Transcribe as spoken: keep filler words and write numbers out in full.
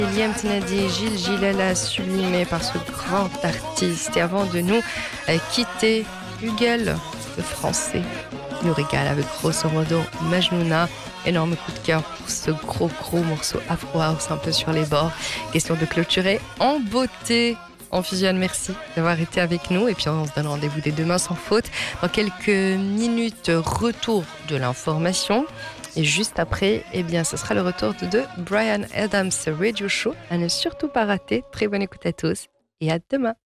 Liam Tinadi, Gilles Gilala, sublimé par ce grand artiste. Et avant de nous euh, quitter, Huguel, le français, nous régale avec grosso modo Majnouna. Énorme coup de cœur pour ce gros gros morceau Afro House un peu sur les bords. Question de clôturer en beauté. En fusionne, merci d'avoir été avec nous. Et puis on se donne rendez-vous dès demain sans faute. Dans quelques minutes, retour de l'information. Et juste après, eh bien, ce sera le retour de Bryan Adams Radio Show. À ne surtout pas rater. Très bonne écoute à tous et à demain.